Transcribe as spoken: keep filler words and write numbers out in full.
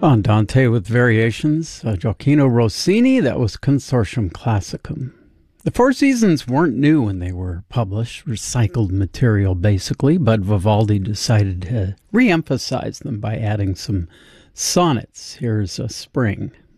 Andante with Variations, uh, Gioacchino Rossini, that was Consortium Classicum. The Four Seasons weren't new when they were published, recycled material basically, but Vivaldi decided to re-emphasize them by adding some sonnets. Here's a Spring.